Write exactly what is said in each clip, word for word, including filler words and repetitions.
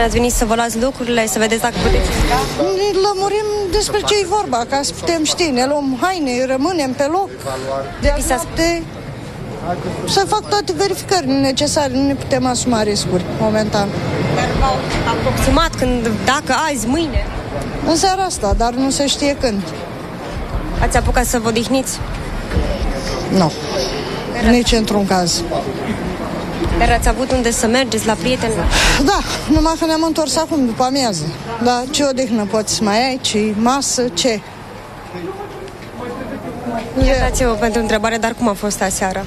Voi ați venit să vă luați lucrurile, să vedeți dacă puteți intra? Ne lămurim despre ce e vorba, ca să putem ști. Ne luăm haine, rămânem pe loc. De azi noapte să fac toate verificările necesare, nu ne putem asuma riscuri momentan. Dar v-au aproximat când, dacă azi, mâine? În seara asta, dar nu se știe când. Ați apucat să vă odihniți? Nu, nici într-un caz. Dar ați avut unde să mergeți, la prieteni? Da, numai că ne-am întors acum, după amiază. Dar ce odihnă poți mai ai, ce masă, ce? Iertați-vă pentru întrebare, dar cum a fost aseară?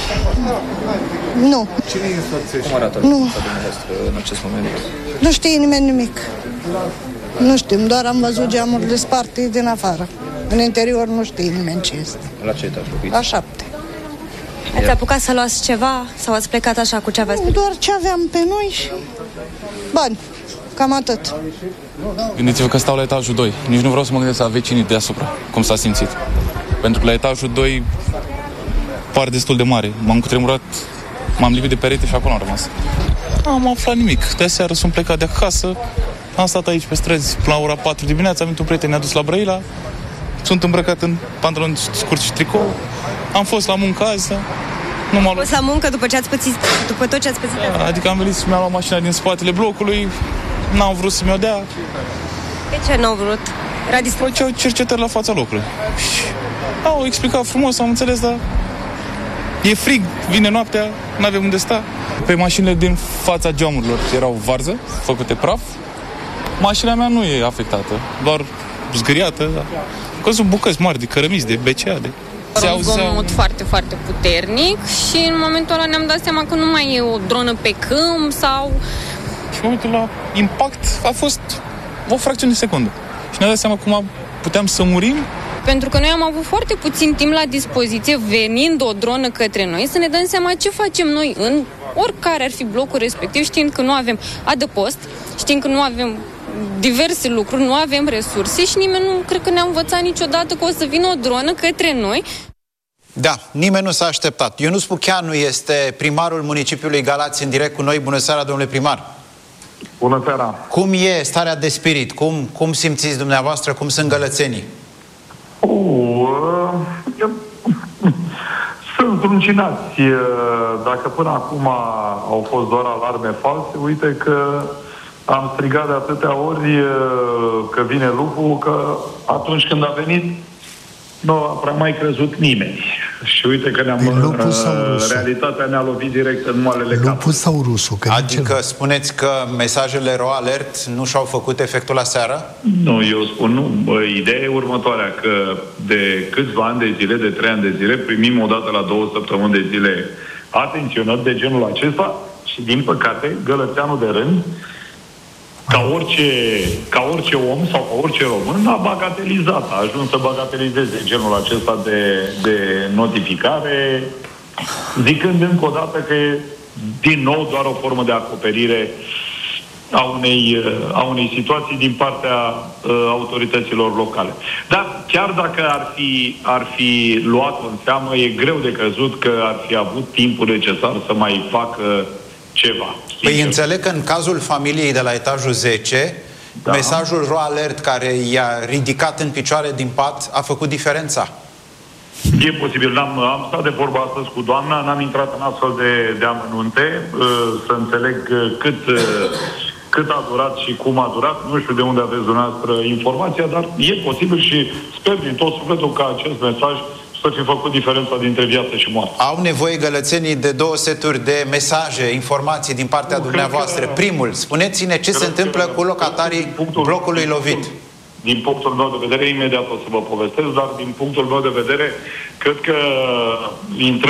Nu. Cine îi însoțește? Cum arată nu. în acest moment? Nu știe nimeni nimic. Nu știm, doar am văzut geamurile sparte din afară. În interior nu știe nimeni ce este. La ce etaj locuiți? La șapte. Ați apucat să luați ceva sau ați plecat așa cu ce aveți? Nu, doar ce aveam pe noi și bani. Cam atât. Gândiți-vă că stau la etajul doi. Nici nu vreau să mă gândesc la vecinii deasupra, cum s-a simțit. Pentru că la etajul doi par destul de mare. M-am cutremurat, m-am lipit de perete și acolo am rămas. Nu am aflat nimic. De seară sunt plecat de acasă, am stat aici pe străzi până la ora patru dimineața, am venit un prieten, ne-a dus la Brăila, sunt îmbrăcat în pantaloni scurți și tricou, am fost la muncă azi, nu m-am luat. Fost la muncă după ce ați pățit, după tot ce ați pățit? Da, adică am venit să mi-am luat mașina din spatele blocului, n-am vrut să mi-o dea. De ce n-au vrut? Era distrus? Făceau cercetări la fața locului. Și au explicat frumos, am înțeles, dar e frig, vine noaptea, n-avem unde sta. Pe mașinile din fața geamurilor erau varză, făcute praf. Mașina mea nu e afectată, doar zgâriată. Că sunt bucăți mari de cărămizi, de B C A. De... Se un zgomot foarte, foarte puternic și în momentul ăla ne-am dat seama că nu mai e o dronă pe câmp sau... Și în momentul ăla, impact a fost o fracțiune de secundă. Și ne-am dat seama cum puteam să murim. Pentru că noi am avut foarte puțin timp la dispoziție, venind o dronă către noi, să ne dăm seama ce facem noi în oricare ar fi blocul respectiv, știind că nu avem adăpost, știind că nu avem diverse lucruri, nu avem resurse și nimeni nu cred că ne-a învățat niciodată că o să vină o dronă către noi. Da, nimeni nu s-a așteptat. Ionuț Pucheanu este primarul municipiului Galați în direct cu noi. Bună seara, domnule primar! Bună seara! Cum e starea de spirit? Cum, cum simțiți dumneavoastră? Cum sunt gălățenii? Uh, sunt runcinați. Dacă până acum au fost doar alarme false, uite că am strigat de atâtea ori că vine lupul, că atunci când a venit nu a prea mai crezut nimeni. Și uite că ne-am, realitatea ne-a lovit direct în moalele cap. Lupul sau rusul? Adică spuneți că mesajele RO Alert nu și-au făcut efectul la seară? Nu, eu spun nu. Bă, ideea e următoarea, că de câțiva ani de zile, de trei ani de zile, primim odată la două săptămâni de zile atenționări de genul acesta și, din păcate, gălățeanul de rând, ca orice, ca orice om sau ca orice român, a bagatelizat, a ajuns să bagatelizeze genul acesta de, de notificare, zicând încă o dată că e din nou doar o formă de acoperire a unei, a unei situații din partea uh, autorităților locale. Dar chiar dacă ar fi, ar fi luat în seamă, e greu de crezut că ar fi avut timpul necesar să mai facă ceva. Păi înțeleg că în cazul familiei de la etajul zece, da, mesajul RO Alert care i-a ridicat în picioare din pat a făcut diferența. E posibil. Am, am stat de vorbă astăzi cu doamna, n-am intrat în astfel de, de amănunte, să înțeleg cât, cât a durat și cum a durat. Nu știu de unde aveți dumneavoastră informația, dar e posibil și sper din tot sufletul ca acest mesaj să fi făcut diferența dintre viață și moarte. Au nevoie gălățenii de două seturi de mesaje, informații din partea nu, dumneavoastră. Că, Primul, spuneți-ne ce se întâmplă cu locatarii punctul, blocului lovit. Din punctul meu de vedere, imediat o să vă povestesc, dar din punctul meu de vedere, cred că intră